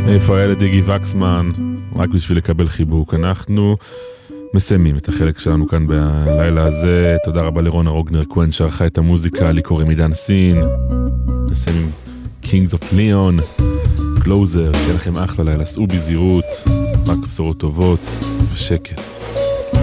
איפה הילד דיגי וקסמן? רק בשביל לקבל חיבוק. אנחנו מסיימים את החלק שלנו כאן בלילה הזה. תודה רבה לרונה רוגנר כהן שערכה את המוזיקה, לי קוראים עידן סין. נסיים עם Kings of Leon, Closer, שיהיה לכם אחלה לילה, סעו בזהירות, רק בשורות טובות ושקט.